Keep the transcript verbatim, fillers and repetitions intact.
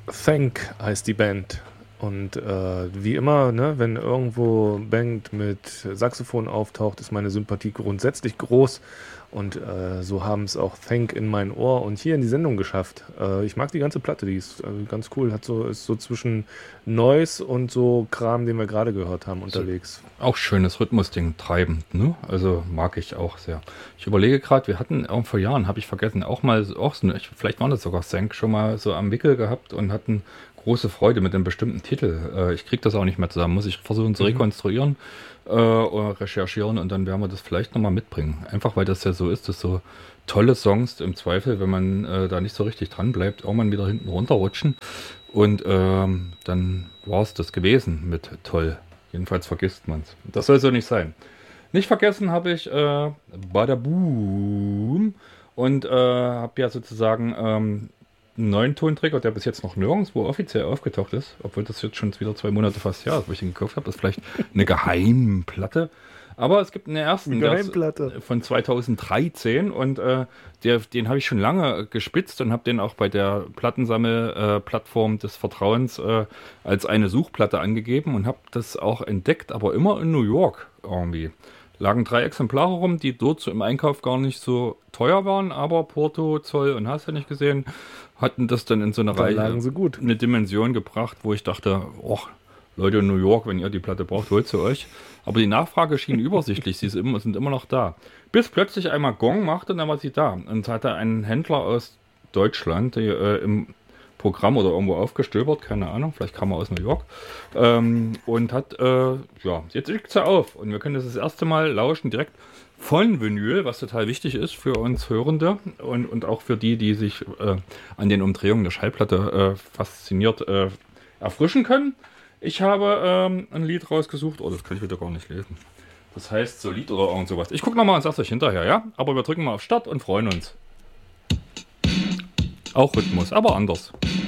Thank heißt die Band. Und äh, wie immer, ne, wenn irgendwo Band mit Saxophon auftaucht, ist meine Sympathie grundsätzlich groß. Und äh, so haben es auch Thank in mein Ohr und hier in die Sendung geschafft. Äh, ich mag die ganze Platte, die ist äh, ganz cool. Hat so, ist so zwischen Noise und so Kram, den wir gerade gehört haben, unterwegs. Auch schönes Rhythmusding, treibend, ne? Also mag ich auch sehr. Ich überlege gerade, wir hatten auch vor Jahren, habe ich vergessen, auch mal, auch so, vielleicht waren das sogar Thank, schon mal so am Wickel gehabt und hatten große Freude mit einem bestimmten Titel. Äh, ich kriege das auch nicht mehr zusammen, muss ich versuchen zu rekonstruieren. Äh, oder recherchieren und dann werden wir das vielleicht nochmal mitbringen. Einfach weil das ja so ist, dass so tolle Songs im Zweifel, wenn man äh, da nicht so richtig dran bleibt, irgendwann wieder hinten runterrutschen. Und ähm, dann war es das gewesen mit toll. Jedenfalls vergisst man es. Das soll so nicht sein. Nicht vergessen habe ich äh, Badaboom und äh, habe ja sozusagen ähm, einen neuen Tonträger, der bis jetzt noch nirgendwo offiziell aufgetaucht ist, obwohl das jetzt schon wieder zwei Monate fast her ist, wo ich ihn gekauft habe. Das ist vielleicht eine Geheimplatte. Aber es gibt einen ersten, Eine Geheimplatte. von zweitausenddreizehn und äh, der, den habe ich schon lange gespitzt und habe den auch bei der Plattensammel-Plattform äh, des Vertrauens äh, als eine Suchplatte angegeben und habe das auch entdeckt, aber immer in New York irgendwie. Lagen drei Exemplare rum, die dort so im Einkauf gar nicht so teuer waren, aber Porto, Zoll und hast du nicht gesehen, hatten das dann in so eine Reihe, eine Dimension gebracht, wo ich dachte, oh, Leute in New York, wenn ihr die Platte braucht, holt sie euch. Aber die Nachfrage schien übersichtlich, sie sind immer, sind immer noch da. Bis plötzlich einmal Gong machte und dann war sie da. Und hatte einen Händler aus Deutschland, der äh, im Programm oder irgendwo aufgestöbert, keine Ahnung, vielleicht kam er aus New York, ähm, und hat, äh, ja, jetzt liegt sie auf. Und wir können das das erste Mal lauschen, direkt von Vinyl, was total wichtig ist für uns Hörende und, und auch für die, die sich äh, an den Umdrehungen der Schallplatte äh, fasziniert äh, erfrischen können. Ich habe ähm, ein Lied rausgesucht, oh, das kann ich wieder gar nicht lesen. Das heißt Solid oder irgend sowas. Ich gucke nochmal und sag's euch hinterher, ja? Aber wir drücken mal auf Start und freuen uns. Auch Rhythmus, aber anders.